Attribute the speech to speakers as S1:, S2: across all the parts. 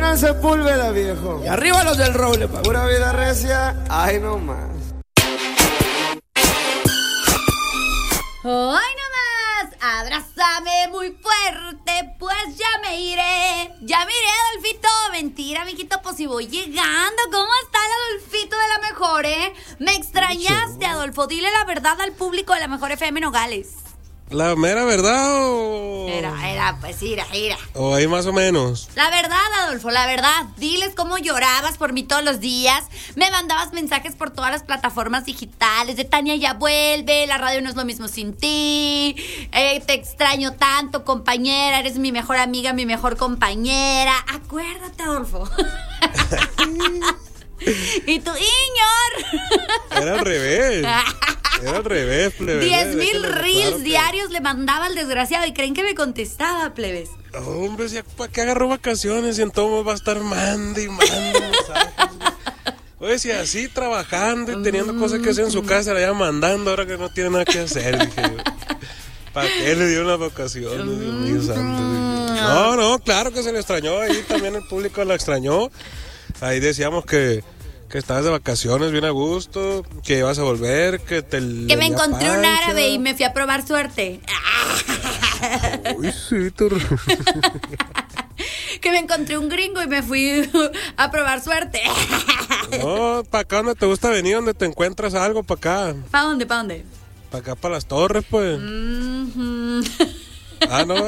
S1: Iván Sepúlveda, viejo.
S2: Y arriba los del Roble, pa.
S1: Pura vida recia, ay no más.
S3: ¡Hoy nomás! ¡Abrázame muy fuerte! Pues ya me iré. Ya me iré, Adolfito. Mentira, mijito, pues si voy llegando. ¿Cómo está el Adolfito de la mejor, Me extrañaste, Adolfo. Dile la verdad al público de la mejor FM Nogales.
S4: ¿La mera verdad o...?
S3: Era, pues, ira.
S4: ¿O ahí más o menos?
S3: La verdad, Adolfo, la verdad. Diles cómo llorabas por mí todos los días. Me mandabas mensajes por todas las plataformas digitales de Tania ya vuelve, la radio no es lo mismo sin ti. Te extraño tanto, compañera. Eres mi mejor amiga, mi mejor compañera. Acuérdate, Adolfo. Y tu Iñor.
S4: Era al revés, plebes.
S3: 10,000 reels diarios le mandaba al desgraciado y creen que me contestaba, plebes.
S4: Hombre, ¿para qué agarró vacaciones y en todo va a estar mande mensajes? Oye, si así trabajando y teniendo cosas que hacer en su casa, la iba mandando ahora que no tiene nada que hacer, dije yo. ¿Para qué le dio las vacaciones? Dios mío santo. No, claro que se le extrañó, ahí también el público la extrañó. Ahí decíamos que estabas de vacaciones bien a gusto, que ibas a volver, que me
S3: encontré un árabe y me fui a probar suerte.
S4: Uy, sí,
S3: Que me encontré un gringo y me fui a probar suerte.
S4: No, para acá donde te gusta venir, donde te encuentras algo, para acá.
S3: ¿Para dónde?
S4: Para acá, para las torres, pues. Ah, no.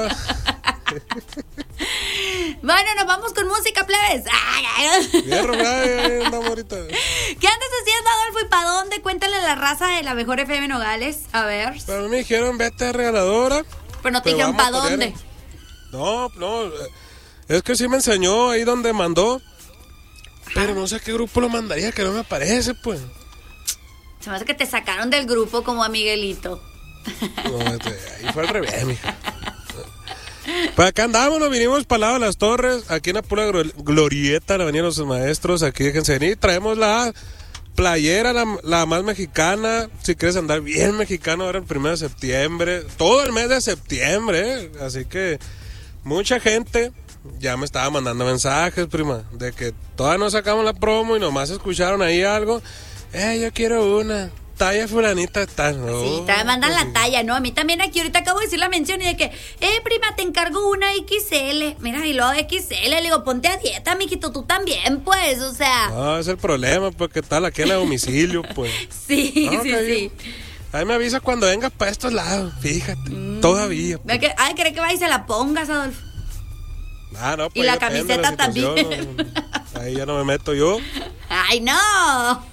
S3: Bueno, nos vamos con música, plebes.
S4: Fierro, andamos ahorita.
S3: ¿Qué andas haciendo, Adolfo? ¿Y para dónde? Cuéntale a la raza de la mejor FM Nogales. A ver.
S4: Pero me dijeron, vete a regaladora.
S3: Pero no te dijeron para dónde.
S4: No. Es que sí me enseñó ahí donde mandó. Pero no sé a qué grupo lo mandaría, que no me aparece, pues.
S3: Se me hace que te sacaron del grupo como a Miguelito.
S4: No, ahí fue al revés, mija. Pues acá andamos, nos vinimos para el lado de las torres, aquí en la pura glorieta, la Avenida de los Maestros, aquí déjense venir, traemos la playera, la más mexicana, si quieres andar bien mexicano ahora el 1 de septiembre, todo el mes de septiembre, así que mucha gente ya me estaba mandando mensajes, prima, de que todavía no sacamos la promo y nomás escucharon ahí algo, yo quiero una talla fulanita tal. No,
S3: sí, te mandan la talla, ¿no? A mí también aquí ahorita acabo de decir la mención y de que, prima, te encargo una XL. Mira, y luego XL, le digo, ponte a dieta, mijito, tú también, pues, o sea.
S4: No, es el problema, pues, ¿qué tal? Aquí en el domicilio, pues.
S3: Sí, no, sí.
S4: Ahí me avisa cuando vengas para estos lados, fíjate, todavía.
S3: Pues. Ay, ¿cree que vaya y se la pongas, Adolfo?
S4: No, pues.
S3: Y la camiseta también.
S4: Ahí ya no me meto yo.
S3: ¡Ay, no!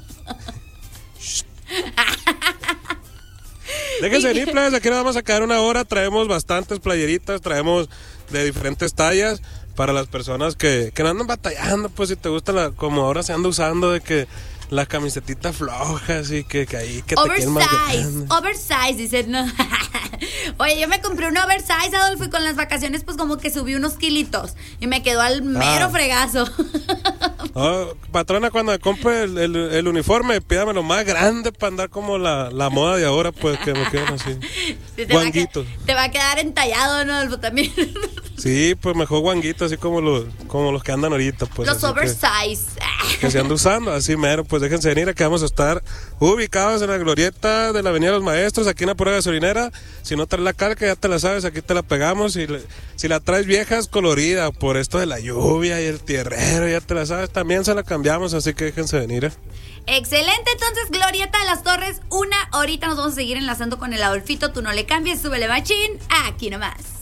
S4: Déjense venir, plebes, aquí nos vamos a quedar una hora. Traemos bastantes playeritas, traemos de diferentes tallas para las personas que no andan batallando, pues si te gusta como ahora se anda usando de que las camisetitas flojas y que ahí que te queden más grandes.
S3: Oversize, dice, no. Oye, yo me compré un oversize, Adolfo, y con las vacaciones pues como que subí unos kilitos y me quedó al mero fregazo.
S4: Oh, patrona, cuando me compre el uniforme, pídame lo más grande para andar como la moda de ahora, pues que me queden así.
S3: Sí,
S4: guanguitos.
S3: Te va a quedar entallado, ¿no, Adolfo? También.
S4: Sí, pues mejor guanguitos, así como los que andan ahorita, pues.
S3: Los oversize.
S4: Que se andan usando, así mero, pues déjense venir, aquí vamos a estar ubicados en la glorieta de la Avenida de los Maestros, aquí en la pura gasolinera. Si no traes la calca, ya te la sabes, aquí te la pegamos. Si la traes vieja, es colorida, por esto de la lluvia y el tierrero, ya te la sabes, también se la cambiamos, así que déjense venir.
S3: Excelente, entonces, Glorieta de las Torres, 1 horita nos vamos a seguir enlazando con el Adolfito, tú no le cambies, súbele machín, aquí nomás.